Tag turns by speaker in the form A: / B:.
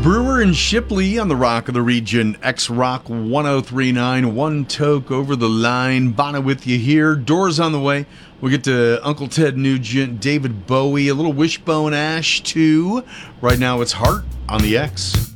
A: Brewer and Shipley on the Rock of the Region, X-Rock 1039, One Toke over the line. Bono with you here. Doors on the way. We'll get to Uncle Ted Nugent, David Bowie, a little Wishbone Ash too. Right now it's Heart on the X.